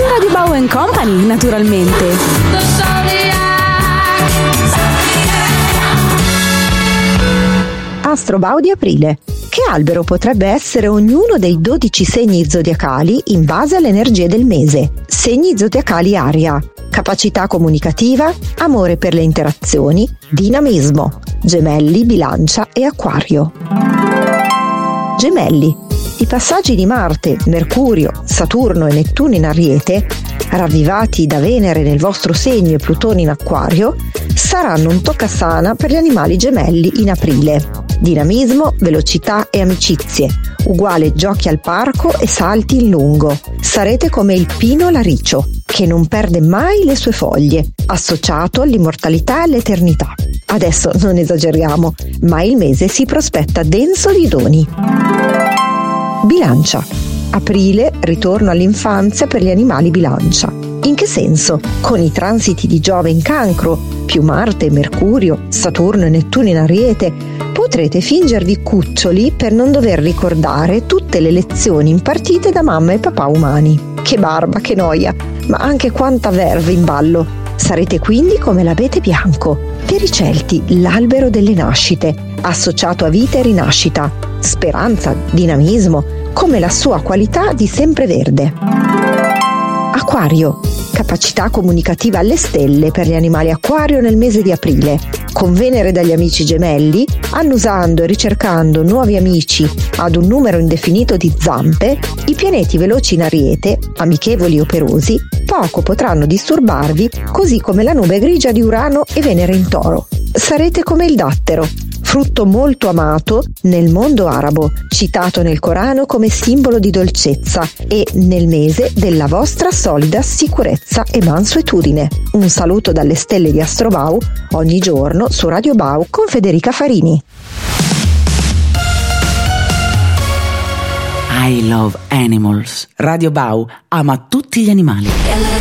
Radio Bau & Company, naturalmente. Astrobau di aprile. Che albero potrebbe essere ognuno dei 12 segni zodiacali in base alle energie del mese? Segni zodiacali aria. Capacità comunicativa, amore per le interazioni, dinamismo. Gemelli, Bilancia e Acquario. Gemelli. I passaggi di Marte, Mercurio, Saturno e Nettuno in Ariete, ravvivati da Venere nel vostro segno e Plutone in Acquario, saranno un toccasana per gli animali gemelli in aprile. Dinamismo, velocità e amicizie, uguale giochi al parco e salti in lungo. Sarete come il pino laricio, che non perde mai le sue foglie, associato all'immortalità e all'eternità. Adesso non esageriamo, ma il mese si prospetta denso di doni. Bilancia. Aprile, ritorno all'infanzia per gli animali Bilancia. In che senso? Con i transiti di Giove in Cancro, più Marte, Mercurio, Saturno e Nettuno in Ariete, potrete fingervi cuccioli per non dover ricordare tutte le lezioni impartite da mamma e papà umani. Che barba, che noia, ma anche quanta verve in ballo. Sarete quindi come l'abete bianco. Per i Celti, l'albero delle nascite, associato a vita e rinascita, speranza, dinamismo, come la sua qualità di sempreverde. Acquario. Capacità comunicativa alle stelle per gli animali Acquario nel mese di aprile. Con Venere dagli amici gemelli, annusando e ricercando nuovi amici ad un numero indefinito di zampe, i pianeti veloci in Ariete, amichevoli e operosi, poco potranno disturbarvi, così come la nube grigia di Urano e Venere in Toro. Sarete come il dattero, frutto molto amato nel mondo arabo, citato nel Corano come simbolo di dolcezza e nel mese della vostra solida sicurezza e mansuetudine. Un saluto dalle stelle di Astrobau, ogni giorno su Radio Bau con Federica Farini. I love animals. Radio Bau ama tutti gli animali.